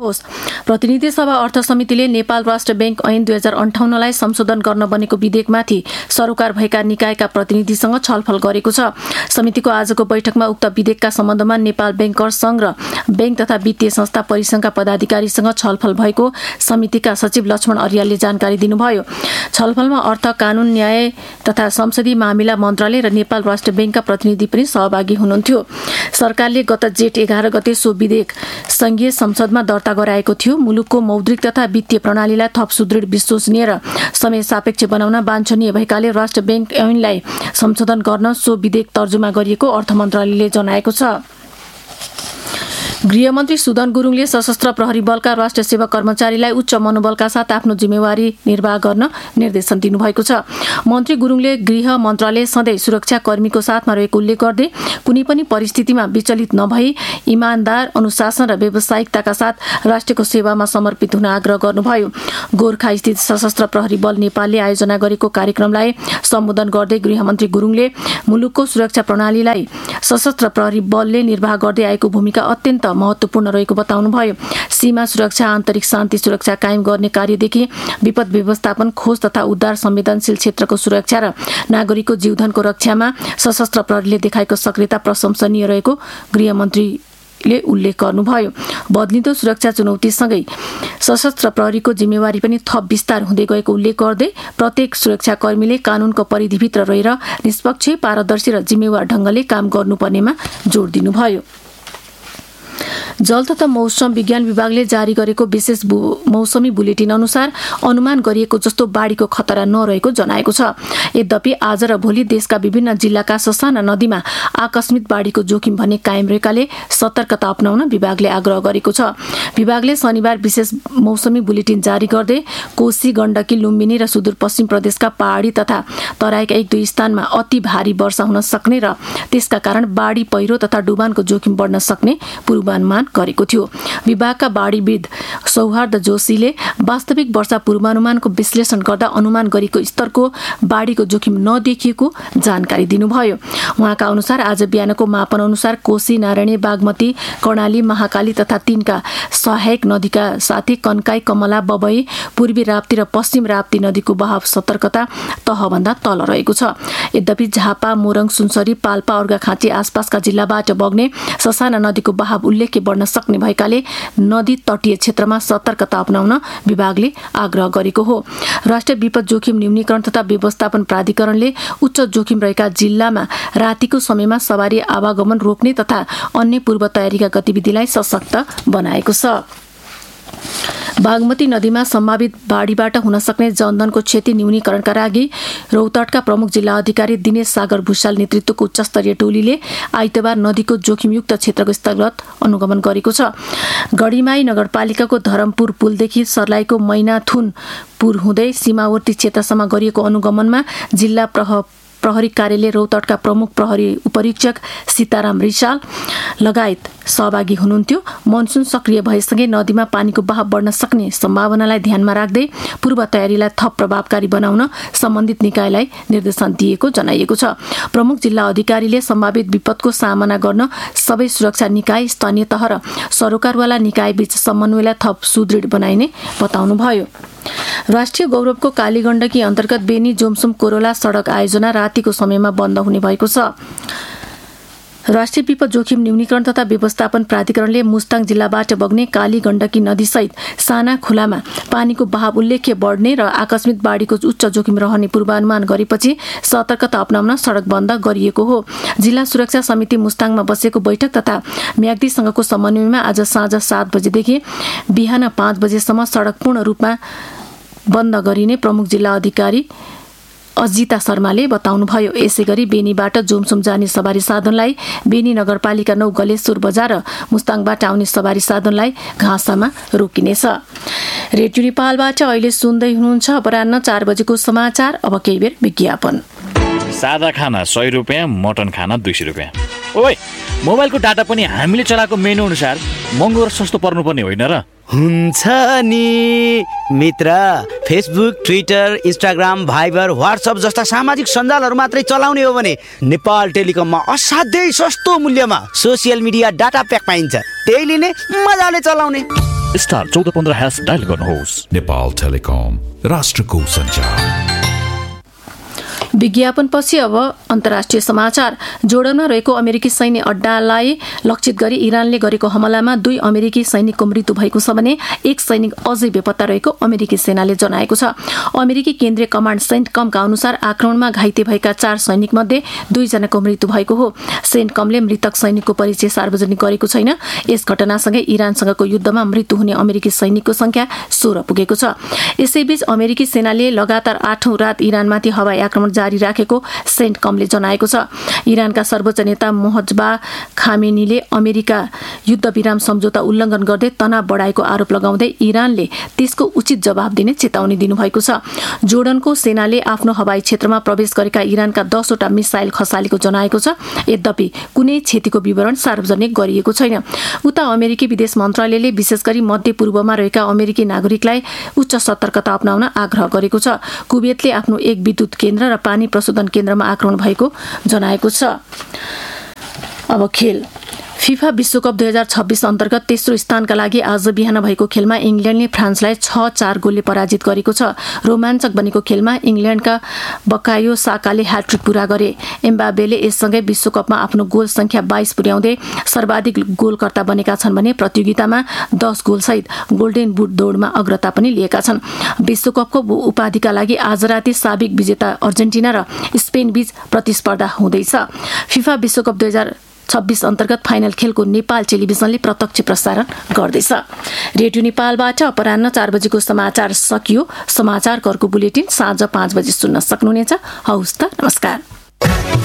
प्रतिनिधि सभा अर्थ समितिले नेपाल राष्ट्र बैंक ऐन 2058लाई संशोधन गर्न बनेको विधेयकमाथि सरोकार भएका निकायका प्रतिनिधिसँग छलफल गरेको छ। समितिको आजको बैठकमा उक्त विधेयकका सम्बन्धमा नेपाल बैंकर्स संघ र बैंक तथा वित्तीय संस्था परिसंघका पदाधिकारीसँग छलफल भएको समितिका सचिव लक्ष्मण अर्यालले जानकारी दिनुभयो। छलफलमा अर्थ, कानून, न्याय तथा संसदीय मामिला मन्त्रालय र नेपाल राष्ट्र बैंकका प्रतिनिधि पनि सहभागी हुनुहुन्थ्यो। सरकारले गत जेठ 11 गते सो विधेयक संघीय संसदमा दर्ता गराएको थियो। मुलुकको मौद्रिक तथा वित्तीय प्रणालीलाई थप सुदृढ, विश्वसनीय र समय सापेक्ष बनाउन वाञ्छनीय भएकाले राष्ट्र बैंक ऐनलाई संशोधन गर्न सो विधेयक तर्जुमा गरिएको अर्थ मन्त्रालयले जनाएको छ। गृहमन्त्री सुदन गुरुङले सशस्त्र प्रहरी बलका राष्ट्र सेवा कर्मचारीलाई उच्च मनोबलका साथ आफ्नो जिम्मेवारी निर्वाह गर्न निर्देशन दिनुभएको छ। मन्त्री गुरुङले गृह मन्त्रालय सधैँ सुरक्षा कर्मीको साथमा रहेको उल्लेख गर्दै कुनै पनि परिस्थितिमा विचलित नभई इमानदार, अनुशासन र व्यावसायिकताका साथ राष्ट्रको सेवामा समर्पित हुन आग्रह गर्नुभयो। गोर्खा स्थित सशस्त्र प्रहरी बल नेपालले आयोजना गरेको कार्यक्रमलाई सम्बोधन गर्दै गृहमन्त्री गुरुङले मुलुकको सुरक्षा प्रणालीलाई सशस्त्र प्रहरी बलले निर्वाह गर्दै आएको भूमिका अत्यन्त महत्वपूर्ण रहेको बताउनुभयो। सीमा सुरक्षा, आन्तरिक शान्ति सुरक्षा कायम गर्ने कार्यदेखि विपद व्यवस्थापन, खोज तथा उद्धार, संवेदनशील क्षेत्रको सुरक्षा र नागरिकको जीवधनको रक्षामा सशस्त्र प्रहरीले देखाएको सक्रियता प्रशंसनीय रहेको गृहमन्त्रीले उल्लेख गर्नुभयो। बदलिँदो सुरक्षा चुनौतीसँगै सशस्त्र प्रहरीको जिम्मेवारी पनि थप विस्तार हुँदै गएको उल्लेख गर्दै प्रत्येक सुरक्षाकर्मीले कानूनको परिधिभित्र रहेर निष्पक्ष, पारदर्शी र जिम्मेवार ढङ्गले काम गर्नुपर्नेमा जोड दिनुभयो। जल तथा मौसम विज्ञान विभागले जारी गरेको विशेष मौसमी बुलेटिन अनुसार अनुमान गरिएको जस्तो बाढीको खतरा नरहेको जनाएको छ। यद्यपि आज र भोलि देशका विभिन्न जिल्लाका ससाना नदीमा आकस्मिक बाढीको जोखिम भने कायम रहेकाले सतर्कता अपनाउन विभागले आग्रह गरेको छ। विभागले शनिबार विशेष मौसमी बुलेटिन जारी गर्दै कोशी, गण्डकी, लुम्बिनी र सुदूरपश्चिम प्रदेशका पहाडी तथा तराईका 1-2 स्थानमा अति भारी वर्षा हुन सक्ने र त्यसका कारण बाढी, पहिरो तथा डुबानको जोखिम बढ्न सक्ने पूर्वानुमान गरेको थियो। विभागका बाढीविद सौहार्द जोशीले वास्तविक वर्षा पूर्वानुमानको विश्लेषण गर्दा अनुमान गरेको स्तरको बाढीको जोखिम नदेखिएको जानकारी दिनुभयो। उहाँका अनुसार आज बिहानको मापन अनुसार कोशी, नारायणी, बागमती, कर्णाली, महाकाली तथा तिनका सहायक नदीका साथै कन्काई, कमला, बबई, पूर्वी राप्ती र पश्चिम राप्ती नदीको बहाव सतर्कता तहभन्दा तल रहेको छ। यद्यपि झापा, मोरङ, सुनसरी, पाल्पा, अर्घाखाँची आसपासका जिल्लाबाट बग्ने ससाना नदीको बहाव उल्लेख्य बढ्न सक्ने भएकाले नदी तटीय क्षेत्रमा सतर्कता अपनाउन विभागले आग्रह गरेको हो। राष्ट्रिय विपद जोखिम न्यूनीकरण तथा व्यवस्थापन प्राधिकरणले उच्च जोखिम रहेका जिल्लामा रातिको समयमा सवारी आवागमन रोक्ने तथा अन्य पूर्व तयारीका गतिविधिलाई सशक्त बनाएको छ। बागमती नदीमा सम्भावित बाढीबाट हुन सक्ने जनधनको क्षति न्यूनीकरणका लागि रौतहटका प्रमुख जिल्ला अधिकारी दिनेश सागर भुषाल नेतृत्वको उच्चस्तरीय टोलीले आइतबार नदीको जोखिमयुक्त क्षेत्रको स्थलगत अनुगमन गरेको छ। गढीमाई नगरपालिकाको धरमपुर पुलदेखि सर्लाहीको मैनाथुन पुल हुँदै सीमावर्ती क्षेत्रसम्म गरिएको अनुगमनमा जिल्ला प्रहरी कार्यालय रौतहटका प्रमुख प्रहरी उपरीक्षक सीताराम रिसाल लगायत सहभागी हुनुहुन्थ्यो। मनसुन सक्रिय भएसँगै नदीमा पानीको बहाव बढ्न सक्ने सम्भावनालाई ध्यानमा राख्दै पूर्व तयारीलाई थप प्रभावकारी बनाउन सम्बन्धित निकायलाई निर्देशन दिएको जनाइएको छ। प्रमुख जिल्ला अधिकारीले सम्भावित विपदको सामना गर्न सबै सुरक्षा निकाय, स्थानीय तह र सरोकारवाला निकाय बीच समन्वयलाई थप सुदृढ बनाइने बताउनुभयो। राष्ट्रिय गौरवको कालीगण्डकी अन्तर्गत बेनी जोमसुम कोरोला सडक आयोजना रातिको समयमा बन्द हुने भएको छ। राष्ट्रिय विपद जोखिम न्यूनीकरण तथा व्यवस्थापन प्राधिकरणले मुस्ताङ जिल्लाबाट बग्ने काली गण्डकी नदीसहित साना खोलामा पानीको बहाव उल्लेख्य बढ्ने र आकस्मिक बाढीको उच्च जोखिम रहने पूर्वानुमान गरेपछि सतर्कता अपनाउन सडक बन्द गरिएको हो। जिल्ला सुरक्षा समिति मुस्ताङमा बसेको बैठक तथा म्याग्दीसँगको समन्वयमा आज साँझ 7 बजेदेखि बिहान 5 बजेसम्म सडक पूर्ण रूपमा बन्द गरिने प्रमुख जिल्ला अधिकारी अजिता शर्माले बताउनुभयो। यसैगरी बेनीबाट जोमसुम जाने सवारी साधनलाई बेनी नगरपालिका 9 गलेश्वर बजार र मुस्ताङबाट आउने सवारी साधनलाई घाँसामा रोकिनेछ। रेडियो नेपालबाट अहिले सुन्दै हुनुहुन्छ अपराह्न 4 बजेको समाचार। अब केही बेर विज्ञापन। सादा खाना 100 रुपियाँ, मटन खाना 200 रुपियाँ। ओइ, मोबाइलको डाटा पनि हामीले चलाएको मेनु अनुसार महँगो र सस्तो पर्नुपर्ने होइन र? हुन्छ नि मित्र, Facebook, Twitter, Instagram, Viber, WhatsApp जस्ता सामाजिक सञ्जालहरू मात्रै चलाउने हो भने नेपाल टेलिकममा असाध्यै सस्तो मूल्यमा सोसियल मिडिया डाटा प्याक पाइन्छ। त्यही लिने, मजाले चलाउने। *1415# डायल गर्नुहोस्। नेपाल टेलिकम, राष्ट्रको सञ्चार। विज्ञापनपछि अब अन्तर्राष्ट्रिय समाचार। जोर्डनमा रहेको अमेरिकी सैन्य अड्डालाई लक्षित गरी इरानले गरेको हमलामा 2 अमेरिकी सैनिकको मृत्यु भएको छ भने 1 सैनिक अझै बेपत्ता रहेको अमेरिकी सेनाले जनाएको छ। अमेरिकी केन्द्रीय कमान्ड सेन्टकमका अनुसार आक्रमणमा घाइते भएका 4 सैनिक मध्ये 2 जनाको मृत्यु भएको हो। सेन्टकमले मृतक सैनिकको परिचय सार्वजनिक गरेको छैन। यस घटनासँगै इरानसँगको युद्धमा मृत्यु हुने अमेरिकी सैनिकको संख्या 16 पुगेको छ। यसैबीच अमेरिकी सेनाले लगातार 8औं रात इरानमाथि हवाई आक्रमण जारी राखेको सेन्टकमले जनाएको छ। इरानका सर्वोच्च नेता मोहज्जबा खामेनीले अमेरिका युद्धविराम सम्झौता उल्लङ्घन गर्दै तनाव बढाएको आरोप लगाउँदै इरानले त्यसको उचित जवाब दिने चेतावनी दिनुभएको छ। जोर्डनको सेनाले आफ्नो हवाई क्षेत्रमा प्रवेश गरेका इरानका 10 वटा मिसाइल खसालेको जनाएको छ। यद्यपि कुनै क्षतिको विवरण सार्वजनिक गरिएको छैन। उता अमेरिकी विदेश मन्त्रालयले विशेष गरी मध्यपूर्वमा रहेका अमेरिकी नागरिकलाई उच्च सतर्कता अपनाउन आग्रह गरेको छ। कुवेतले आफ्नो एक विद्युत केन्द्र र पानी प्रशोधन केन्द्रमा आक्रमण भएको जनाएको छ। अब खेल। फिफा विश्वकप 2026 अन्तर्गत तेस्रो स्थानका लागि आज बिहान भएको खेलमा इङ्ल्यान्डले फ्रान्सलाई 6-4 गोलले पराजित गरेको छ। रोमाञ्चक बनेको खेलमा इङ्ल्यान्डका बकायो साकाले ह्याट्रिक पूरा गरे। एम्बाबेले यससँगै विश्वकपमा आफ्नो गोल संख्या 22 पुर्याउँदै सर्वाधिक गोलकर्ता बनेका छन् भने प्रतियोगितामा 10 गोलसहित गोल्डेन बुट दौडमा अग्रता पनि लिएका छन्। विश्वकपको उपाधिका लागि आज राति साबिक विजेता अर्जेन्टिना र स्पेन बीच प्रतिस्पर्धा हुँदैछ। फिफा विश्वकप 2026 अन्तर्गत फाइनल खेलको नेपाल टेलिभिजनले प्रत्यक्ष प्रसारण गर्दैछ। रेडियो नेपालबाट अपराह्न 4 बजेको समाचार सकियो। समाचारको अर्को बुलेटिन साँझ 5 बजे सुन्न सक्नुहुनेछ। हवस् त, नमस्कार।